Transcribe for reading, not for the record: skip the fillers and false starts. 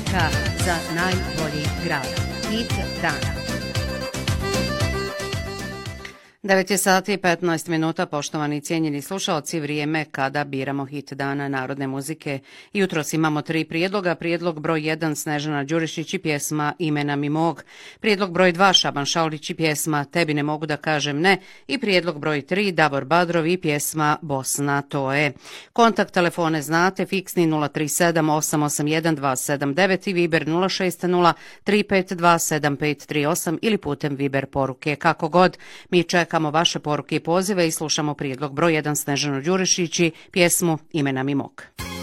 bitka za najbolji grad. Hit dana. 9 sati i 15 minuta, poštovani i cijenjeni slušalci, vrijeme kada biramo hit dana narodne muzike. Jutros imamo 3 prijedloga. Prijedlog broj 1 Snežana Đurišić i pjesma Imena mi mog. Prijedlog broj 2 Šaban Šaulić i pjesma Tebi ne mogu da kažem ne. I prijedlog broj 3 Davor Badrov i pjesma Bosna to je. Kontakt telefone znate, fiksni 037 881 279 i Viber 060 352 7538 ili putem Viber poruke. Kako god, mi čekamo vaše poruke i pozive i slušamo prijedlog broj 1 Snežanu Đurišić i pjesmu Imena mi mog.